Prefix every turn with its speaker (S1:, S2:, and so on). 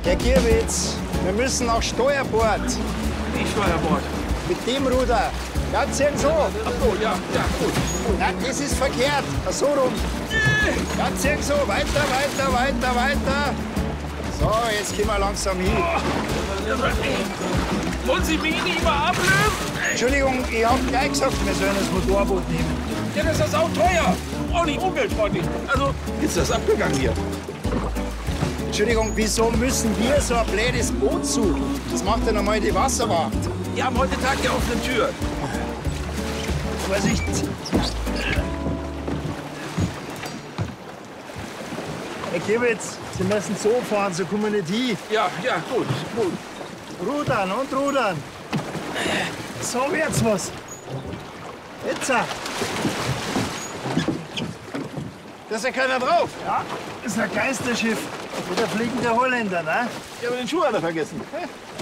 S1: Herr Gierwitz, wir müssen nach Steuerbord.
S2: Wie Steuerbord?
S1: Mit dem Ruder. Ganz irgend so.
S2: Ach so, ja, gut.
S1: Nein, das ist verkehrt. So rum. Ganz irgend so. Weiter. So, jetzt gehen wir langsam hin.
S2: Wollen Sie mich nicht mal ablösen?
S1: Entschuldigung, ich hab gleich gesagt, wir sollen das Motorboot nehmen.
S2: Ja, das ist auch teuer. Auch nicht umweltfreundlich. Also, ist das abgegangen hier?
S1: Entschuldigung, wieso müssen wir so ein blödes Boot suchen? Das macht ja normal die Wasserwacht.
S2: Die haben heute Tag die offene Tür.
S1: Vorsicht. Herr Kiewitz, Sie müssen so fahren, so kommen wir nicht hin.
S2: Ja, gut.
S1: Rudern und rudern. So wird's was. Jetzt. Da ist ja keiner drauf. Ja, das ist ein Geisterschiff. Oder fliegende Holländer, ne?
S2: Ja, aber den Schuh hat er vergessen.